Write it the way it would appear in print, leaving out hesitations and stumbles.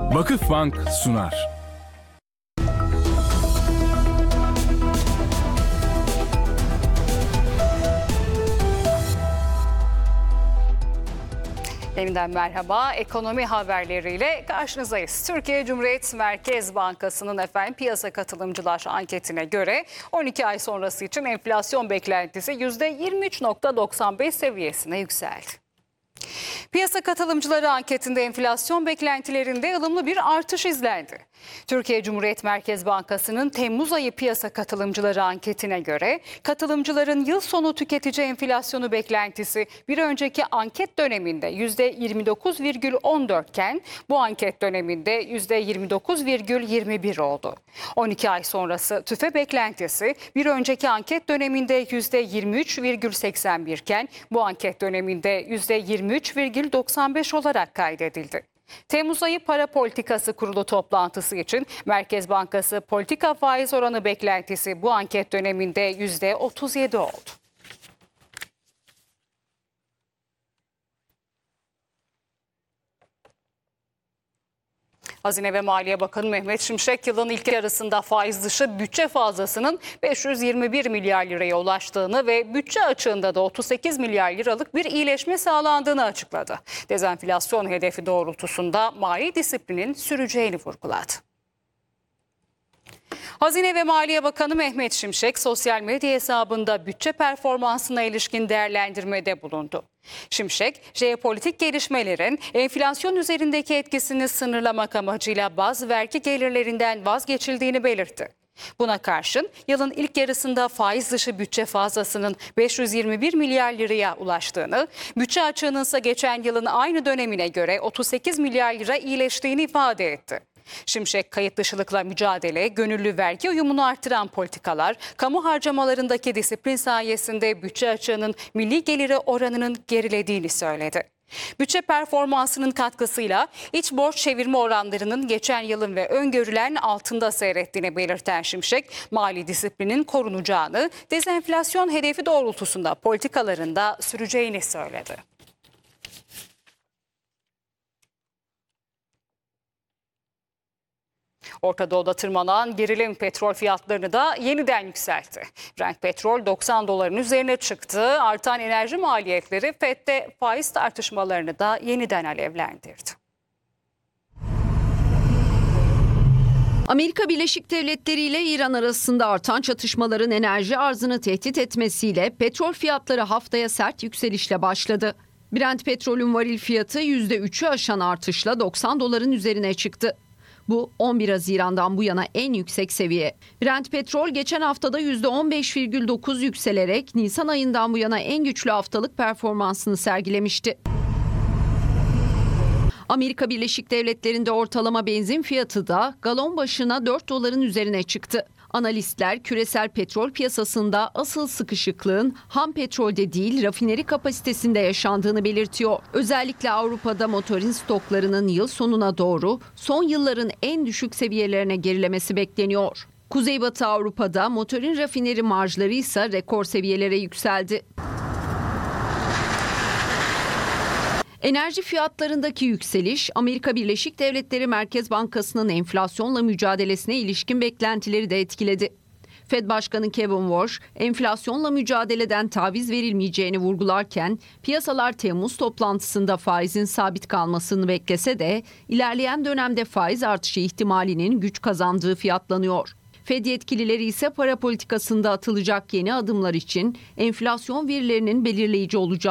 Vakıfbank sunar. Yeniden merhaba. Ekonomi haberleriyle karşınızdayız. Türkiye Cumhuriyet Merkez Bankası'nın piyasa katılımcılar anketine göre 12 ay sonrası için enflasyon beklentisi %23.95 seviyesine yükseldi. Piyasa katılımcıları anketinde enflasyon beklentilerinde ılımlı bir artış izlendi. Türkiye Cumhuriyet Merkez Bankası'nın Temmuz ayı piyasa katılımcıları anketine göre katılımcıların yıl sonu tüketici enflasyonu beklentisi bir önceki anket döneminde %29,14 iken bu anket döneminde %29,21 oldu. 12 ay sonrası tüfe beklentisi bir önceki anket döneminde %23,81 iken bu anket döneminde %23,95 olarak kaydedildi. Temmuz ayı Para Politikası Kurulu toplantısı için Merkez Bankası politika faiz oranı beklentisi bu anket döneminde %37 oldu. Hazine ve Maliye Bakanı Mehmet Şimşek yılın ilk yarısında faiz dışı bütçe fazlasının 521 milyar liraya ulaştığını ve bütçe açığında da 38 milyar liralık bir iyileşme sağlandığını açıkladı. Dezenflasyon hedefi doğrultusunda mali disiplinin süreceğini vurguladı. Hazine ve Maliye Bakanı Mehmet Şimşek sosyal medya hesabında bütçe performansına ilişkin değerlendirmede bulundu. Şimşek, jeopolitik gelişmelerin enflasyon üzerindeki etkisini sınırlamak amacıyla bazı vergi gelirlerinden vazgeçildiğini belirtti. Buna karşın yılın ilk yarısında faiz dışı bütçe fazlasının 521 milyar liraya ulaştığını, bütçe açığının ise geçen yılın aynı dönemine göre 38 milyar lira iyileştiğini ifade etti. Şimşek, kayıt dışılıkla mücadele, gönüllü vergi uyumunu artıran politikalar, kamu harcamalarındaki disiplin sayesinde bütçe açığının milli geliri oranının gerilediğini söyledi. Bütçe performansının katkısıyla iç borç çevirme oranlarının geçen yılın ve öngörülen altında seyrettiğini belirten Şimşek, mali disiplinin korunacağını, dezenflasyon hedefi doğrultusunda politikalarında süreceğini söyledi. Orta Doğu'da tırmanan gerilim petrol fiyatlarını da yeniden yükseltti. Brent petrol 90 doların üzerine çıktı. Artan enerji maliyetleri FED'de faiz tartışmalarını da yeniden alevlendirdi. Amerika Birleşik Devletleri ile İran arasında artan çatışmaların enerji arzını tehdit etmesiyle petrol fiyatları haftaya sert yükselişle başladı. Brent petrolün varil fiyatı %3'ü aşan artışla 90 doların üzerine çıktı. Bu 11 Haziran'dan bu yana en yüksek seviye. Brent petrol geçen haftada %15,9 yükselerek Nisan ayından bu yana en güçlü haftalık performansını sergilemişti. Amerika Birleşik Devletleri'nde ortalama benzin fiyatı da galon başına 4 doların üzerine çıktı. Analistler küresel petrol piyasasında asıl sıkışıklığın ham petrolde değil rafineri kapasitesinde yaşandığını belirtiyor. Özellikle Avrupa'da motorin stoklarının yıl sonuna doğru son yılların en düşük seviyelerine gerilemesi bekleniyor. Kuzeybatı Avrupa'da motorin rafineri marjları ise rekor seviyelere yükseldi. Enerji fiyatlarındaki yükseliş, Amerika Birleşik Devletleri Merkez Bankası'nın enflasyonla mücadelesine ilişkin beklentileri de etkiledi. Fed Başkanı Kevin Warsh, enflasyonla mücadeleden taviz verilmeyeceğini vurgularken, piyasalar Temmuz toplantısında faizin sabit kalmasını beklese de, ilerleyen dönemde faiz artışı ihtimalinin güç kazandığı fiyatlanıyor. Fed yetkilileri ise para politikasında atılacak yeni adımlar için enflasyon verilerinin belirleyici olacağını